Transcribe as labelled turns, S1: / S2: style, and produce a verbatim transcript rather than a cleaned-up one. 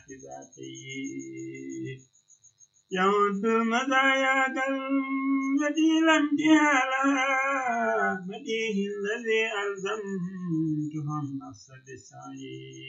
S1: ذاتي يود مزاياك البديل انتهالا بديه الذي ألزمته النص بالسعي